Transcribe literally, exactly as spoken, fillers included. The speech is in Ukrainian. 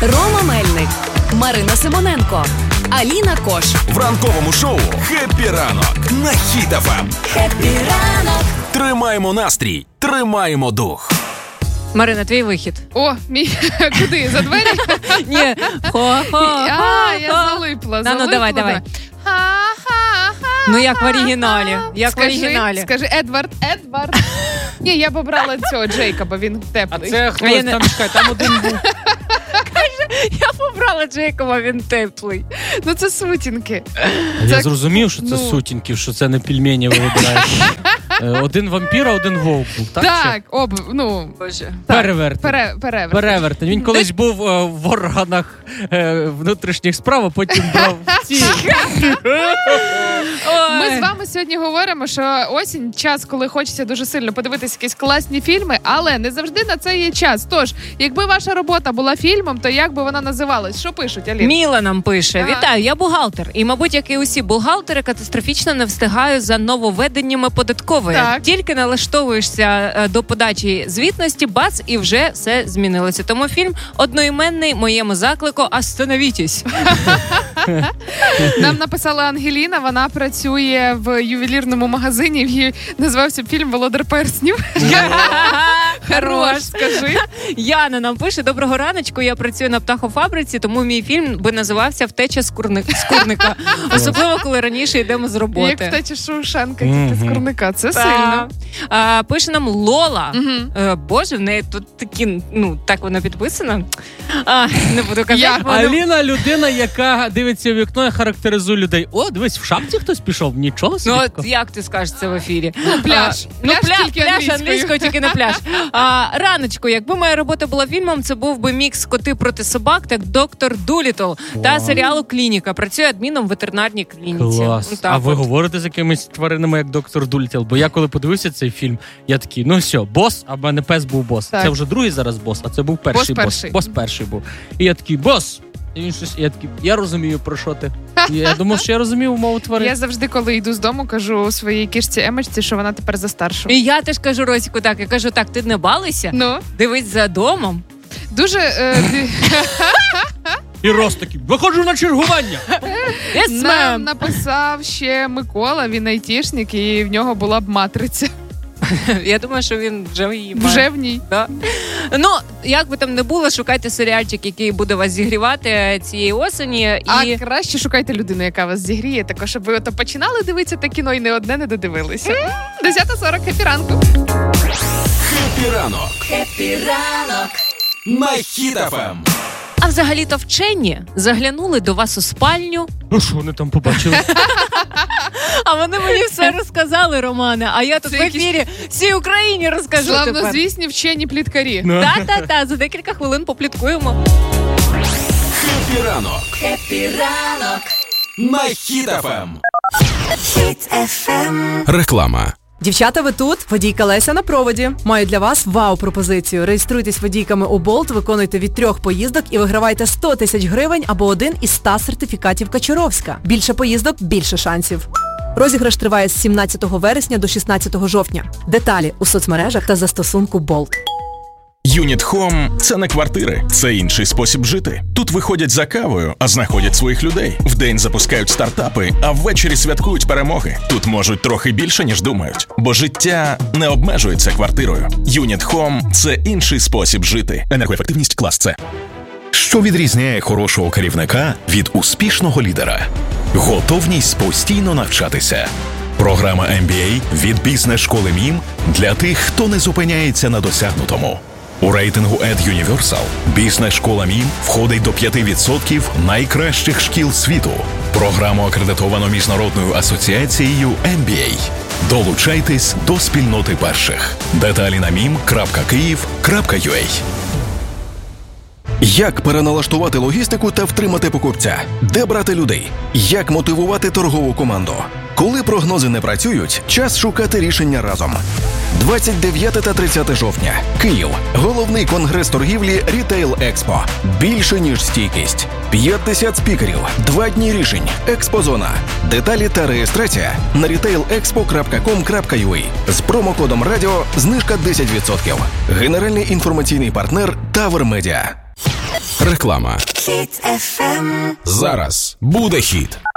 Рома Мельник, Марина Симоненко, Аліна Кош. В ранковому шоу «Хеппі ранок» на Хіт еф ем. Хеппі ранок. Тримаємо настрій, тримаємо дух. Марина, твій вихід. О, мій, куди? За двері? Ні. Хо-хо. А, я залипла, залипла. Ну, давай, давай. Ну, як в оригіналі. Як в оригіналі. Скажи, Едвард, Едвард. Ні, я б обрала цього Джейкоба, він теплий. А це хтось там, чекай, там один був. Я побрала Джейкоба, він теплий. Ну, це сутінки. Я зрозумів, що це ну... сутінків, що це не пельмені ви вибираєте. Один вампір, а один вовк був, так? Так, об, ну... Боже. Перевертень. Пере, перевертень. Перевертень. Він колись був е, в органах е, внутрішніх справ, а потім брав ці. Ми з вами сьогодні говоримо, що осінь – час, коли хочеться дуже сильно подивитися якісь класні фільми, але не завжди на це є час. Тож, якби ваша робота була фільмом, то як би вона називалась? Що пишуть, Алін? Міла нам пише. Ага. Вітаю, я бухгалтер. І, мабуть, як і усі бухгалтери, катастрофічно не встигаю за нововведеннями податкової. Так. Тільки налаштовуєшся до подачі звітності, бац, і вже все змінилося. Тому фільм одноіменний моєму заклику «Остановітесь». Нам написала Ангеліна, вона працює в ювелірному магазині, її називався фільм «Володар перснів». Хорош, скажи. Яна нам пише: доброго раночку, я працюю на птахофабриці, тому мій фільм би називався «Втеча з курни- з курника». Особливо, коли раніше йдемо з роботи. Як втеча Шоушенка, тільки з курника. Це сильно. А, пише нам Лола. Угу. Боже, в неї тут такі, ну, так вона підписана. А, не буду казати. Як? Вона... Аліна людина, яка дивиться в вікно і характеризує людей. О, дивись, в шапці хтось пішов, нічого собі. Ну, от як ти скажеш це в ефірі? Ну, пляж. А, ну, Пляж пля... тільки пляж англійською. англійською, тільки на пляж. А, раночку, якби моя робота була фільмом, це був би мікс «Коти проти собак» та «Доктор Дулітл» та серіалу «Клініка». Працюю адміном в ветеринарній клініці. Клас. Ну, так а ви от. говорите з якимись тваринами, як доктор Дулітл? Бо я коли подивився цей фільм, я такий, ну все, бос, а в мене пес був бос. Так. Це вже другий зараз бос, а це був перший Бос бос. перший. Бос перший був. І я такий, бос! І він щось, і я такий, я розумію, про що ти. І я думав, що я розумію мову тварин. Я завжди, коли йду з дому, кажу своїй кішці Емочці, що вона тепер за старшу. І я теж кажу Росіку так, я кажу, так, ти не балися, Ну, дивись за домом. дуже... Е, ди- І Рос такий, виходжу на чергування! Yes, Нам ma'am. написав ще Микола, він айтішник, і в нього була б матриця. Я думаю, що він вже її має. Вже в ній. Да. Ну, як би там не було, шукайте серіальчик, який буде вас зігрівати цієї осені. І... А краще шукайте людину, яка вас зігріє, також, щоб ви ото починали дивитися те кіно і не одне не додивилися. десята сорок, хеппі ранку. Хеппі ранок. Хеппі ранок. На Хіт еф ем. А взагалі-то вчені заглянули до вас у спальню. Ну що вони там побачили? А вони мені все розказали, Романе. А я тут Це в ефірі всій Україні розкажу тепер. Славнозвісні вчені пліткарі. Та-та-та, за декілька хвилин попліткуємо. Хеппі ранок. Хеппі ранок. На Хіт еф ем. Хіт еф ем. Реклама. Дівчата, ви тут? Водійка Леся на проводі. Маю для вас вау-пропозицію. Реєструйтесь водійками у Болт, виконуйте від трьох поїздок і вигравайте сто тисяч гривень або один із ста сертифікатів Качуровська. Більше поїздок – більше шансів. Розіграш триває з сімнадцятого вересня до шістнадцятого жовтня. Деталі у соцмережах та застосунку Болт. Юніт Хом – це не квартири, це інший спосіб жити. Тут виходять за кавою, а знаходять своїх людей. Вдень запускають стартапи, а ввечері святкують перемоги. Тут можуть трохи більше, ніж думають. Бо життя не обмежується квартирою. Юніт Хом – це інший спосіб жити. Енергоефективність клас С. Що відрізняє хорошого керівника від успішного лідера? Готовність постійно навчатися. Програма ем бі ей від бізнес-школи МІМ для тих, хто не зупиняється на досягнутому. У рейтингу EdUniversal бізнес-школа МІМ входить до п'ять відсотків найкращих шкіл світу. Програму акредитовано Міжнародною асоціацією ем бі ей. Долучайтесь до спільноти перших. Деталі на мім крапка київ крапка ю а. Як переналаштувати логістику та втримати покупця? Де брати людей? Як мотивувати торгову команду? Коли прогнози не працюють, час шукати рішення разом. двадцять дев'яте та тридцяте жовтня. Київ. Головний конгрес торгівлі Retail Expo. Більше, ніж стійкість. п'ятдесят спікерів. Два дні рішень. Експозона. Деталі та реєстрація на рітейл експо крапка ком крапка ю а. З промокодом радіо знижка десять відсотків. Генеральний інформаційний партнер Tower Media. Реклама. Зараз буде хіт.